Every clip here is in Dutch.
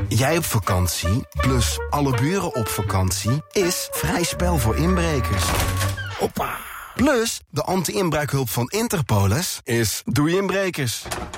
Jij op vakantie, plus alle buren op vakantie, is vrij spel voor inbrekers. Hoppa. Plus, de anti-inbraakhulp van Interpolis is doei inbrekers.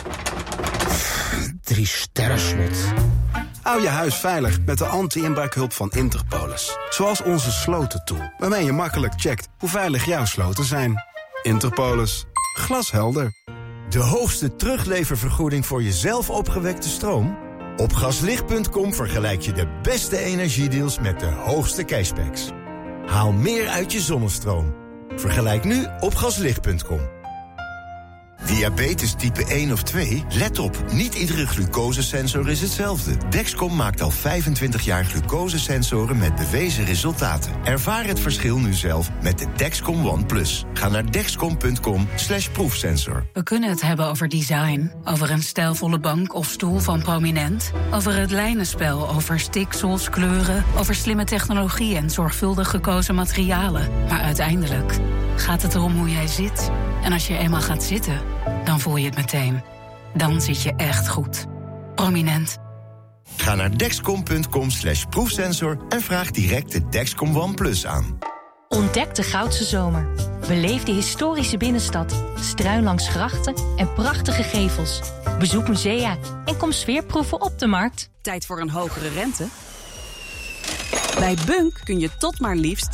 3 sterren slot. Hou je huis veilig met de anti-inbraakhulp van Interpolis. Zoals onze slotentool, waarmee je makkelijk checkt hoe veilig jouw sloten zijn. Interpolis. Glashelder. De hoogste terugleververgoeding voor jezelf opgewekte stroom? Op Gaslicht.com vergelijk je de beste energiedeals met de hoogste cashbacks. Haal meer uit je zonnestroom. Vergelijk nu op Gaslicht.com. Diabetes type 1 of 2? Let op, niet iedere glucosesensor is hetzelfde. Dexcom maakt al 25 jaar glucosesensoren met bewezen resultaten. Ervaar het verschil nu zelf met de Dexcom One Plus. Ga naar dexcom.com/proefsensor. We kunnen het hebben over design, over een stijlvolle bank of stoel van Prominent, over het lijnenspel, over stiksels, kleuren, over slimme technologie en zorgvuldig gekozen materialen. Maar uiteindelijk gaat het erom hoe jij zit. En als je eenmaal gaat zitten, dan voel je het meteen. Dan zit je echt goed. Prominent. Ga naar dexcom.com/proefsensor en vraag direct de Dexcom One Plus aan. Ontdek de Goudse Zomer. Beleef de historische binnenstad, struin langs grachten en prachtige gevels. Bezoek musea en kom sfeerproeven op de markt. Tijd voor een hogere rente? Bij Bunk kun je tot maar liefst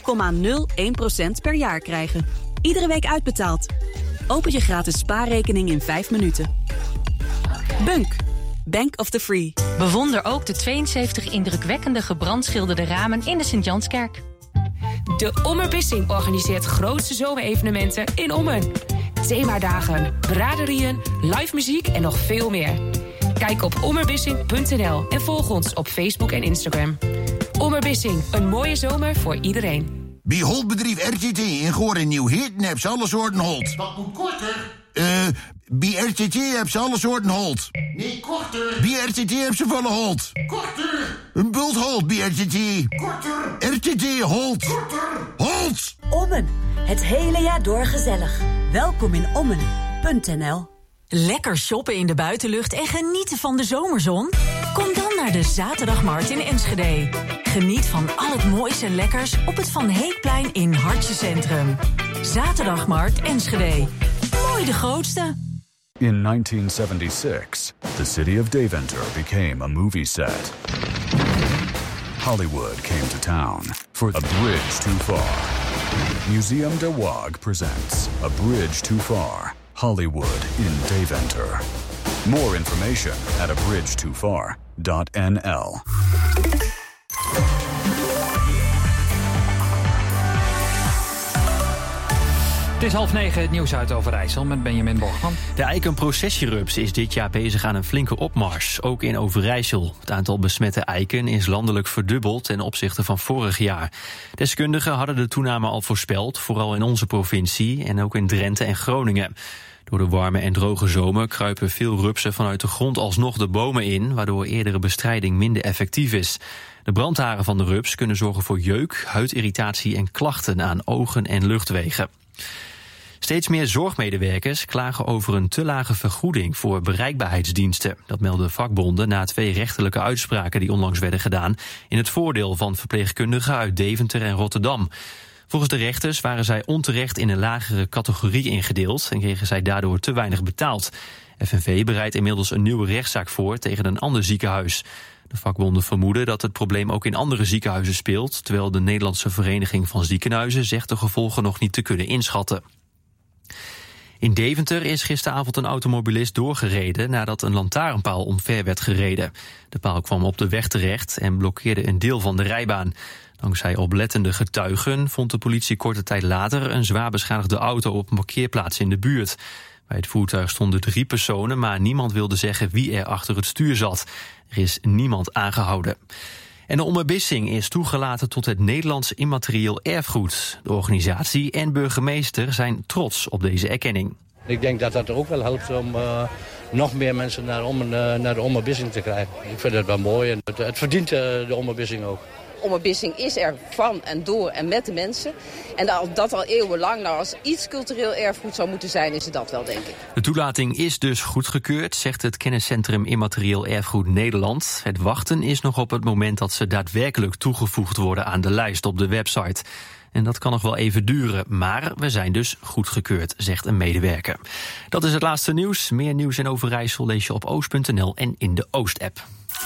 3,01% per jaar krijgen. Iedere week uitbetaald. Open je gratis spaarrekening in 5 minuten. Bunk. Bank of the Free. Bewonder ook de 72 indrukwekkende gebrandschilderde ramen in de Sint-Janskerk. De Ommerbissing organiseert grootste zomerevenementen in Ommen. Themadagen, braderieën, live muziek en nog veel meer. Kijk op ommerbissing.nl en volg ons op Facebook en Instagram. Ommerbissing, een mooie zomer voor iedereen. Bij Holtbedrijf RTT in Goor en Nieuw-Heerten heb ze alle soorten holt. Dat moet korter. Bij RTT heb ze alle soorten holt. Nee, korter. Bij RTT heb ze volle holt. Korter. Een bult holt bij RTT. Korter. RTT holt. Korter. Holt! Ommen. Het hele jaar door gezellig. Welkom in Ommen.nl. Lekker shoppen in de buitenlucht en genieten van de zomerzon? Kom dan naar de Zaterdagmarkt in Enschede. Geniet van al het moois en lekkers op het Van Heekplein in Hartje Centrum. Zaterdagmarkt Enschede. Mooi de grootste. In 1976, the city of Deventer became a movie set. Hollywood came to town for A Bridge Too Far. Museum de Waag presents A Bridge Too Far, Hollywood in Deventer. More information at abridgetofar.nl. Het is 8:30, het nieuws uit Overijssel met Benjamin Borgman. De eikenprocessierups is dit jaar bezig aan een flinke opmars, ook in Overijssel. Het aantal besmette eiken is landelijk verdubbeld ten opzichte van vorig jaar. Deskundigen hadden de toename al voorspeld, vooral in onze provincie en ook in Drenthe en Groningen. Door de warme en droge zomer kruipen veel rupsen vanuit de grond alsnog de bomen in, waardoor eerdere bestrijding minder effectief is. De brandharen van de rups kunnen zorgen voor jeuk, huidirritatie en klachten aan ogen en luchtwegen. Steeds meer zorgmedewerkers klagen over een te lage vergoeding voor bereikbaarheidsdiensten. Dat melden vakbonden na 2 rechterlijke uitspraken die onlangs werden gedaan in het voordeel van verpleegkundigen uit Deventer en Rotterdam. Volgens de rechters waren zij onterecht in een lagere categorie ingedeeld en kregen zij daardoor te weinig betaald. FNV bereidt inmiddels een nieuwe rechtszaak voor tegen een ander ziekenhuis. De vakbonden vermoeden dat het probleem ook in andere ziekenhuizen speelt, terwijl de Nederlandse Vereniging van Ziekenhuizen zegt de gevolgen nog niet te kunnen inschatten. In Deventer is gisteravond een automobilist doorgereden nadat een lantaarnpaal omver werd gereden. De paal kwam op de weg terecht en blokkeerde een deel van de rijbaan. Dankzij oplettende getuigen vond de politie korte tijd later een zwaar beschadigde auto op een parkeerplaats in de buurt. Bij het voertuig stonden 3 personen, maar niemand wilde zeggen wie er achter het stuur zat. Er is niemand aangehouden. En de Ommerbissing is toegelaten tot het Nederlands immaterieel erfgoed. De organisatie en burgemeester zijn trots op deze erkenning. Ik denk dat dat er ook wel helpt om nog meer mensen naar de Ommerbissing te krijgen. Ik vind het wel mooi en het verdient de Ommerbissing ook. Ommerbissing is er van en door en met de mensen. En dat al eeuwenlang. Nou, als iets cultureel erfgoed zou moeten zijn, is het dat wel, denk ik. De toelating is dus goedgekeurd, zegt het kenniscentrum Immaterieel Erfgoed Nederland. Het wachten is nog op het moment dat ze daadwerkelijk toegevoegd worden aan de lijst op de website. En dat kan nog wel even duren, maar we zijn dus goedgekeurd, zegt een medewerker. Dat is het laatste nieuws. Meer nieuws in Overijssel lees je op oost.nl en in de Oost-app.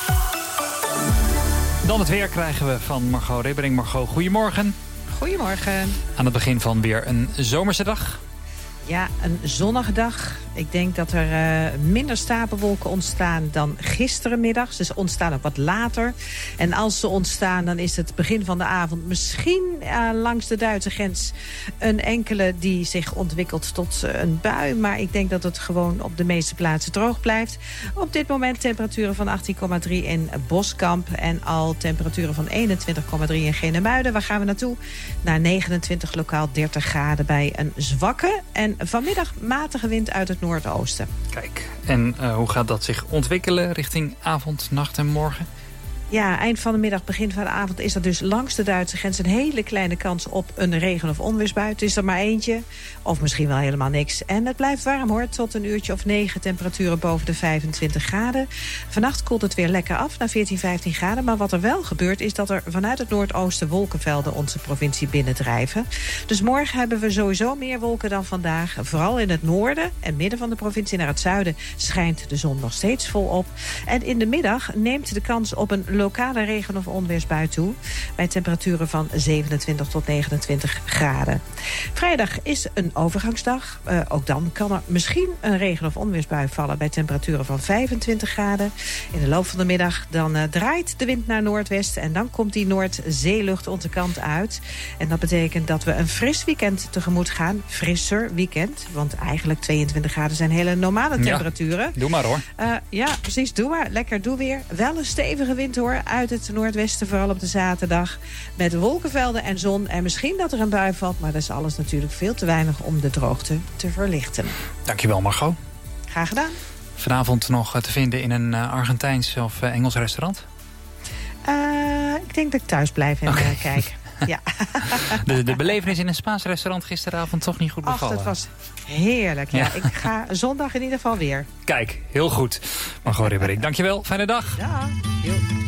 Dan het weer krijgen we van Margot Ribbering. Margot, goedemorgen. Goedemorgen. Aan het begin van weer een zomerse dag. Ja, een zonnige dag. Ik denk dat er minder stapelwolken ontstaan dan gisterenmiddag. Ze ontstaan ook wat later. En als ze ontstaan, dan is het begin van de avond misschien langs de Duitse grens een enkele die zich ontwikkelt tot een bui. Maar ik denk dat het gewoon op de meeste plaatsen droog blijft. Op dit moment temperaturen van 18,3 in Boskamp en al temperaturen van 21,3 in Genemuiden. Waar gaan we naartoe? Naar 29, lokaal 30 graden bij een zwakke en vanmiddag matige wind uit het noordoosten. Kijk, en hoe gaat dat zich ontwikkelen richting avond, nacht en morgen? Ja, eind van de middag, begin van de avond is er dus langs de Duitse grens een hele kleine kans op een regen- of onweersbui. Het is er maar eentje, of misschien wel helemaal niks. En het blijft warm hoor, tot een uurtje of 9, temperaturen boven de 25 graden. Vannacht koelt het weer lekker af naar 14, 15 graden. Maar wat er wel gebeurt is dat er vanuit het noordoosten wolkenvelden onze provincie binnendrijven. Dus morgen hebben we sowieso meer wolken dan vandaag. Vooral in het noorden en midden van de provincie naar het zuiden schijnt de zon nog steeds volop. En in de middag neemt de kans op een lokale regen- of onweersbui toe, bij temperaturen van 27 tot 29 graden. Vrijdag is een overgangsdag. Ook dan kan er misschien een regen- of onweersbui vallen bij temperaturen van 25 graden. In de loop van de middag dan draait de wind naar noordwest en dan komt die Noordzeelucht onze kant uit. En dat betekent dat we een fris weekend tegemoet gaan. Frisser weekend, want eigenlijk 22 graden zijn hele normale temperaturen. Ja, doe maar hoor. Ja, precies, doe maar. Lekker, doe weer. Wel een stevige wind hoor, uit het noordwesten, vooral op de zaterdag. Met wolkenvelden en zon en misschien dat er een bui valt, maar dat is alles natuurlijk veel te weinig om de droogte te verlichten. Dankjewel Margot. Graag gedaan. Vanavond nog te vinden in een Argentijns of Engels restaurant? Ik denk dat ik thuis blijf en kijk. Ja. De belevenis in een Spaans restaurant gisteravond toch niet goed bevallen? Dat was heerlijk. Ja. Ik ga zondag in ieder geval weer. Kijk, heel goed. Margot Ribbering, dankjewel. Fijne dag. Ja.